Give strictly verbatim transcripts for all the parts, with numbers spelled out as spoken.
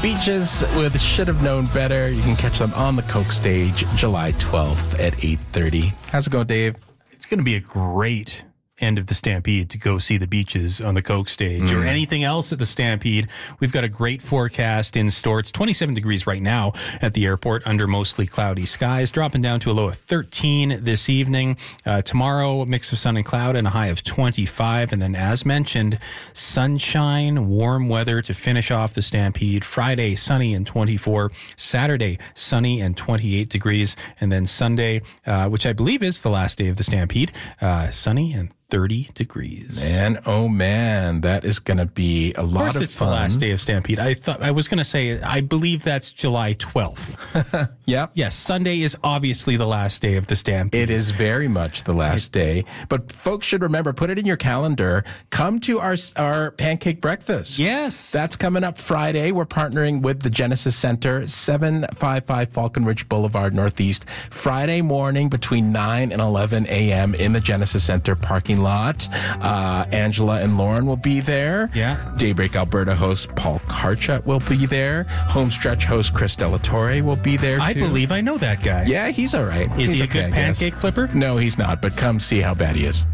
Beaches with Should Have Known Better. You can catch them on the Coke stage July twelfth at eight thirty. How's it going, Dave? It's going to be a great end of the Stampede to go see the Beaches on the Coke stage mm. or anything else at the Stampede. We've got a great forecast in store. It's twenty-seven degrees right now at the airport under mostly cloudy skies, dropping down to a low of thirteen this evening. Uh, tomorrow, a mix of sun and cloud and a high of twenty-five. And then, as mentioned, sunshine, warm weather to finish off the Stampede. Friday, sunny and twenty-four. Saturday, sunny and twenty-eight degrees. And then Sunday, uh, which I believe is the last day of the Stampede, uh, sunny and thirty degrees. Man, oh man, that is going to be a lot of fun. Of course it's the last day of Stampede. I thought I was going to say, I believe that's July twelfth. Yep. Yes, Sunday is obviously the last day of the Stampede. It is very much the last it, day. But folks should remember, put it in your calendar. Come to our our pancake breakfast. Yes. That's coming up Friday. We're partnering with the Genesis Center, seven fifty-five Falcon Ridge Boulevard, Northeast. Friday morning between nine and eleven a.m. in the Genesis Center parking lot. Uh, Angela and Lauren will be there. Yeah. Daybreak Alberta host Paul Karcha will be there. Homestretch host Chris Delatorre will be there too. I believe I know that guy. Yeah, he's all right. Is he's he a okay, good pancake flipper? No, he's not, but come see how bad he is.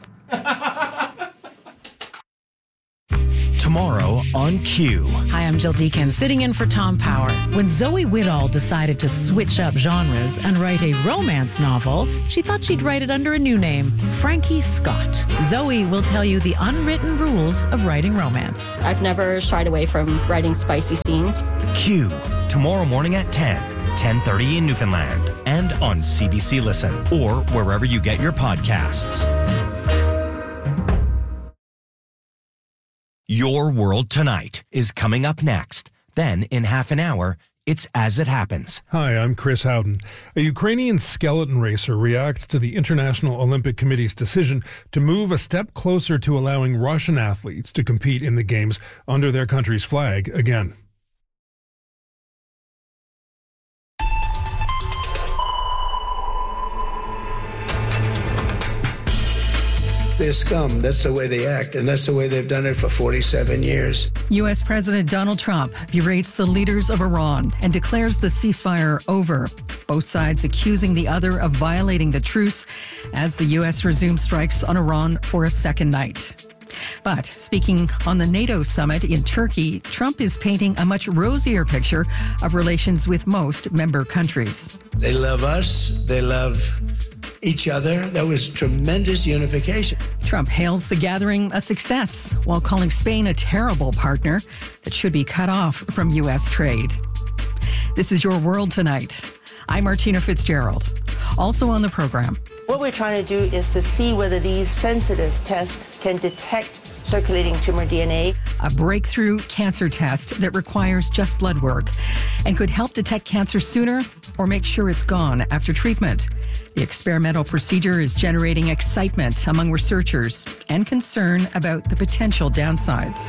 Tomorrow on Q. Hi, I'm Jill Deacon, sitting in for Tom Power. When Zoe Whittall decided to switch up genres and write a romance novel, she thought she'd write it under a new name, Frankie Scott. Zoe will tell you the unwritten rules of writing romance. I've never shied away from writing spicy scenes. Q, tomorrow morning at ten, ten thirty in Newfoundland, and on C B C Listen, or wherever you get your podcasts. Your World Tonight is coming up next. Then, in half an hour, it's As It Happens. Hi, I'm Chris Howden. A Ukrainian skeleton racer reacts to the International Olympic Committee's decision to move a step closer to allowing Russian athletes to compete in the Games under their country's flag again. They're scum. That's the way they act, and that's the way they've done it for forty-seven years. U S. President Donald Trump berates the leaders of Iran and declares the ceasefire over. Both sides accusing the other of violating the truce as the U S resumes strikes on Iran for a second night. But speaking on the NATO summit in Turkey, Trump is painting a much rosier picture of relations with most member countries. They love us. They love each other. There was tremendous unification. Trump hails the gathering a success while calling Spain a terrible partner that should be cut off from U S trade. This is Your World Tonight. I'm Martina Fitzgerald. Also on the program. What we're trying to do is to see whether these sensitive tests can detect circulating tumor D N A. A breakthrough cancer test that requires just blood work and could help detect cancer sooner or make sure it's gone after treatment. The experimental procedure is generating excitement among researchers and concern about the potential downsides.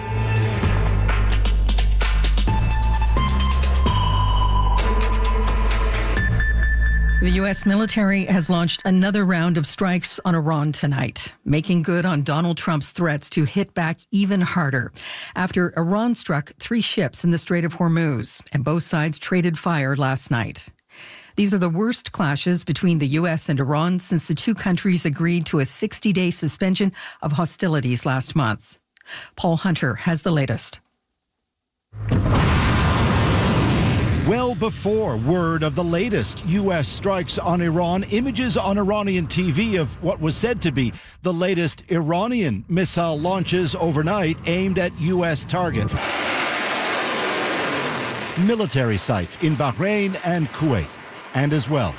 The U S military has launched another round of strikes on Iran tonight, making good on Donald Trump's threats to hit back even harder after Iran struck three ships in the Strait of Hormuz, and both sides traded fire last night. These are the worst clashes between the U S and Iran since the two countries agreed to a sixty-day suspension of hostilities last month. Paul Hunter has the latest. Well before word of the latest U S strikes on Iran, images on Iranian T V of what was said to be the latest Iranian missile launches overnight aimed at U S targets. Military sites in Bahrain and Kuwait, and as well.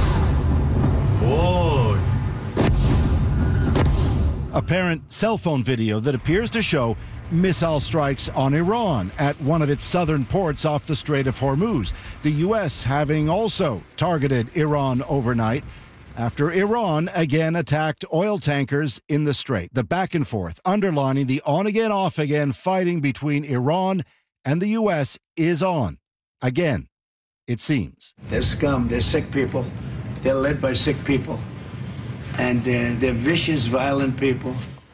Whoa. Apparent cell phone video that appears to show missile strikes on Iran at one of its southern ports off the Strait of Hormuz. The U S having also targeted Iran overnight after Iran again attacked oil tankers in the strait. The back and forth underlining the on-again, off-again fighting between Iran and the U S is on. Again, it seems. They're scum. They're sick people. They're led by sick people. And uh, they're vicious, violent people.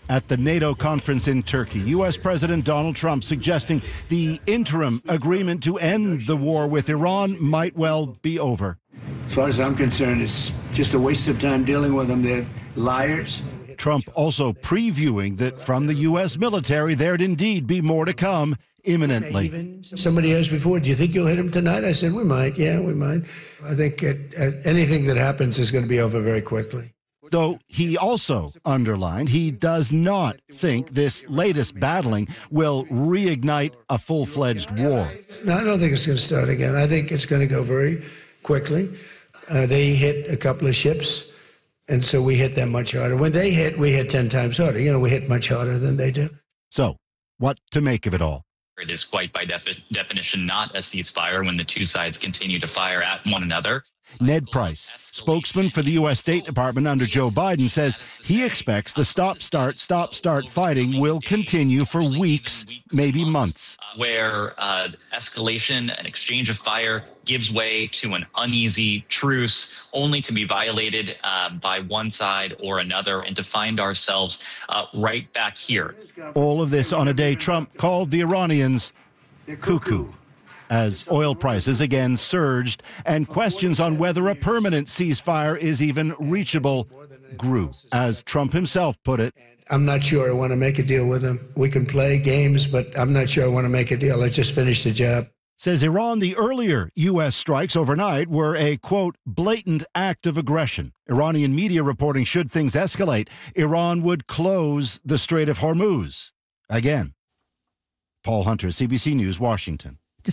At the NATO conference in Turkey, U S. President Donald Trump suggesting the interim agreement to end the war with Iran might well be over. As far as I'm concerned, it's just a waste of time dealing with them. They're liars. Trump also previewing that from the U S military there'd indeed be more to come imminently. Somebody asked before, do you think you'll hit him tonight? I said, we might. Yeah, we might. I think it, uh, anything that happens is going to be over very quickly. Though he also underlined he does not think this latest battling will reignite a full-fledged war. No, I don't think it's going to start again. I think it's going to go very quickly. Uh, they hit a couple of ships, and so we hit them much harder. When they hit, we hit ten times harder. You know, we hit much harder than they do. So, what to make of it all? It is quite by defi- definition not a ceasefire when the two sides continue to fire at one another. Ned Price, spokesman for the U S. State Department under Joe Biden, says he expects the stop-start, stop-start fighting will continue for weeks, maybe months. Where uh, escalation and exchange of fire gives way to an uneasy truce, only to be violated uh, by one side or another, and to find ourselves uh, right back here. All of this on a day Trump called the Iranians cuckoo, as oil prices again surged and questions on whether a permanent ceasefire is even reachable grew. As Trump himself put it, I'm not sure I want to make a deal with them. We can play games, but I'm not sure I want to make a deal. Let's just finish the job. Says Iran, the earlier U S strikes overnight were a, quote, blatant act of aggression. Iranian media reporting should things escalate, Iran would close the Strait of Hormuz. Again. Paul Hunter, C B C News, Washington.